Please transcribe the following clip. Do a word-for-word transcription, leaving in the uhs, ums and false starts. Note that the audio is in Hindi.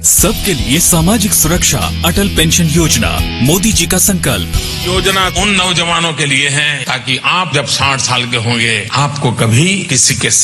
सबके लिए सामाजिक सुरक्षा, अटल पेंशन योजना, मोदी जी का संकल्प। योजना उन नौजवानों के लिए है ताकि आप जब साठ साल के होंगे आपको कभी किसी के